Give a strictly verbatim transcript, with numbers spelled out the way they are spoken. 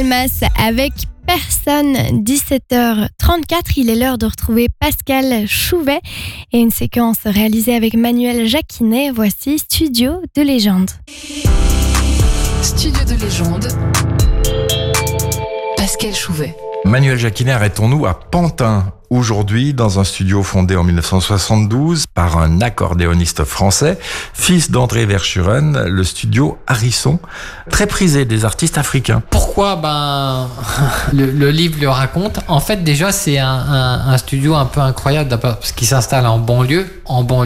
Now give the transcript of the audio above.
Masse avec Personne, dix-sept heures trente-quatre. Il est l'heure de retrouver Pascal Chouvet et une séquence réalisée avec Manuel Jacquinet. Voici Studio de légende. Studio de légende. Pascal Chouvet. Manuel Jacquinet, arrêtons-nous à Pantin. Aujourd'hui, dans un studio fondé en dix-neuf cent soixante-douze par un accordéoniste français, fils d'André Verschuren, le studio Harrison, très prisé des artistes africains. Pourquoi ben, le, le livre le raconte. En fait, déjà, c'est un, un, un studio un peu incroyable parce qu'il s'installe en banlieue, en banlieue.